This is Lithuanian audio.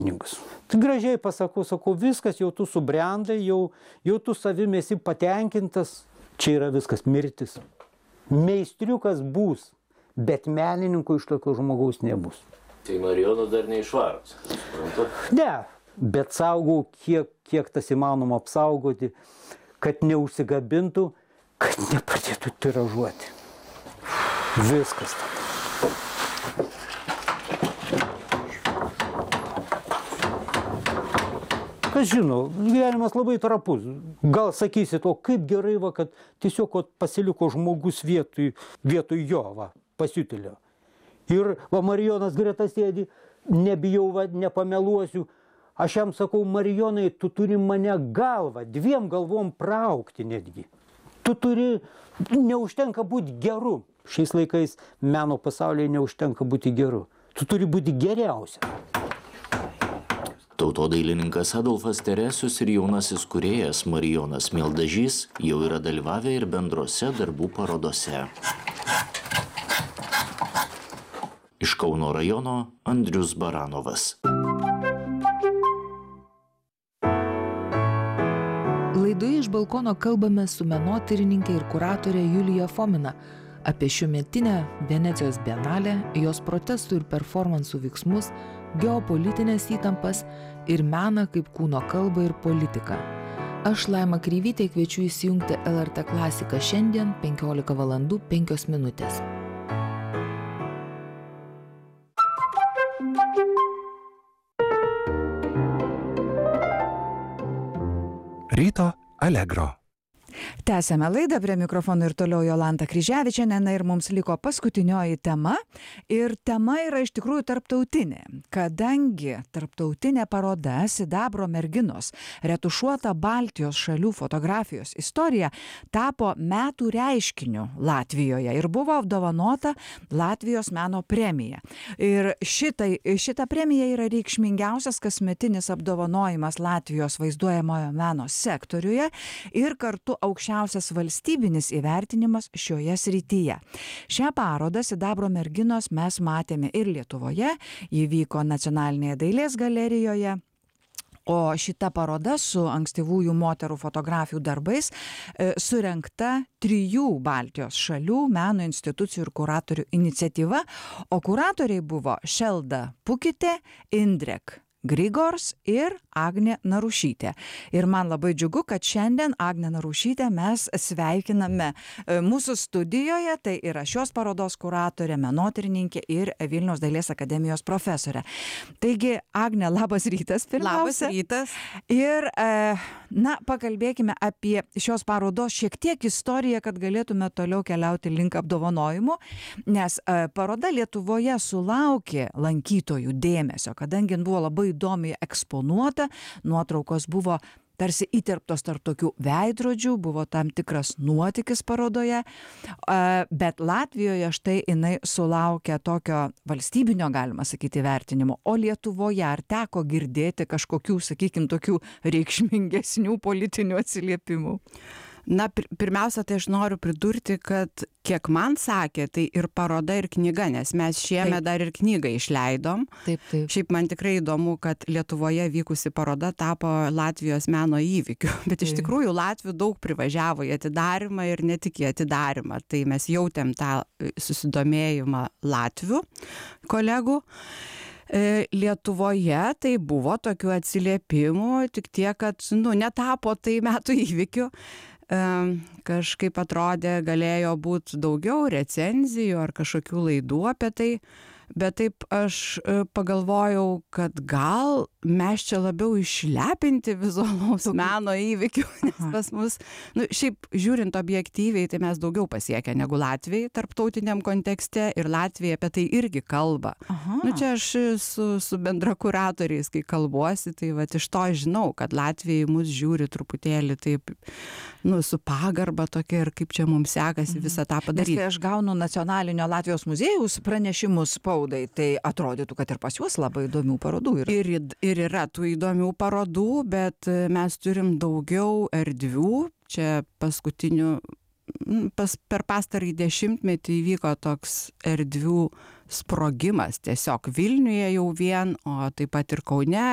Tai gražiai pasakau, viskas, jau tu subrendai, jau tu savim esi patenkintas, čia yra viskas mirtis. Meistriukas bus, bet menininkų iš tokio žmogaus nebus. Tai Marijono dar neišvaros, suprantu? Ne, bet saugau, kiek tas įmanoma apsaugoti, kad neužsigabintų, kad nepradėtų tiražuoti. Viskas tada. Kas žino, gyvenimas labai trapus. Gal sakysit, o kaip gerai, kad tiesiog pasiliko žmogus vietoj jo, pasiutelio. Ir Marijonas greta sėdi, nebijau, nepameluosiu. Aš jam sakau, Marijonai, tu turi mane galvą, 2 galvom praukti netgi. Tu turi, neužtenka būti geru. Šiais laikais meno pasaulyje neužtenka būti geru. Tu turi būti geriausia. Tautodailininkas Adolfas Teresius ir jaunasis kūrėjas Marijonas Mildažys jau yra dalyvavę ir bendrose darbų parodose. Iš Kauno rajono Andrius Baranovas. Laidoje iš balkono kalbame su menotyrininkė ir kuratorė Julija Fomina apie šiųmetinę Venecijos bienalę, jos protestų ir performansų veiksmus, geopolitinės įtampas ir meną kaip kūno kalbą ir politiką. Aš Laima Kreivytė kviečiu įsijungti LRT klasiką šiandien 15:05. Ryto Allegro. Tęsiame laidą, prie mikrofono ir toliau Jolanta Kryževičienė, ir mums liko paskutinioji tema. Ir tema yra iš tikrųjų tarptautinė, kadangi tarptautinė paroda Sidabro merginos retušuota Baltijos šalių fotografijos istorija tapo metų reiškiniu Latvijoje ir buvo apdovanota Latvijos meno premija. Ir šita premija yra reikšmingiausias kasmetinis apdovanojimas Latvijos vaizduojamojo meno sektoriuje ir kartu aukščiausias valstybinis įvertinimas šioje srityje. Šią parodą Sidabro merginos mes matėme ir Lietuvoje, ji vyko Nacionalinėje dailės galerijoje. O šita paroda su ankstyvųjų moterų fotografijų darbais surengta 3 Baltijos šalių meno institucijų ir kuratorių iniciatyva, o kuratoriai buvo Šelda Pukitė, Indrek Grigors ir Agnė Narušytė. Ir man labai džiugu, kad šiandien Agnę Narušytę mes sveikiname mūsų studijoje. Tai yra šios parodos kuratorė, menotyrininkė ir Vilniaus dailės akademijos profesorė. Taigi, Agnė, labas rytas pirmiausia. Labas rytas. Ir, pakalbėkime apie šios parodos šiek tiek istoriją, kad galėtume toliau keliauti link apdovanojimų, nes paroda Lietuvoje sulaukė lankytojų dėmesio, kadangi buvo labai įdomiai eksponuota, nuotraukos buvo tarsi įterptos tarp tokių veidrodžių, buvo tam tikras nuotykis parodoje, bet Latvijoje štai jinai sulaukė tokio valstybinio, galima sakyti, vertinimo, o Lietuvoje ar teko girdėti kažkokių, sakykime, tokių reikšmingesnių politinių atsiliepimų? Na, pirmiausia, tai aš noriu pridurti, kad kiek man sakė, tai ir paroda, ir knyga, nes mes šiemet dar ir knygą išleidom. Taip. Šiaip man tikrai įdomu, kad Lietuvoje vykusi paroda tapo Latvijos meno įvykiu, bet iš tikrųjų Latvių daug privažiavo į atidarymą ir ne tik į atidarymą, tai mes jautėm tą susidomėjimą Latvių kolegų. Lietuvoje tai buvo tokių atsiliepimų, tik tiek, kad netapo tai metų įvykiu. Kažkaip atrodė, galėjo būti daugiau recenzijų ar kažkokių laidų apie tai, bet taip aš pagalvojau, kad gal mes čia labiau išlepinti vizualaus meno įvykių, nes pas mus, šiaip žiūrint objektyviai, tai mes daugiau pasiekę negu Latvijai tarptautiniam kontekste ir Latvija apie tai irgi kalba. Čia aš su bendrakuratoriais, kai kalbuosi, tai iš to žinau, kad Latvijai mus žiūri truputėlį taip, su pagarba tokia ir kaip čia mums sekasi visą tą padaryti. Nes kai aš gaunu Nacionalinio Latvijos muziejaus pranešimus spaudai, tai atrodytų, kad ir pas juos labai įdomių parodų yra. Ir yra tų įdomių parodų, bet mes turim daugiau erdvių. Čia per pastarąjį 10-metį įvyko toks erdvių sprogimas tiesiog Vilniuje jau vien, o taip pat ir Kaune.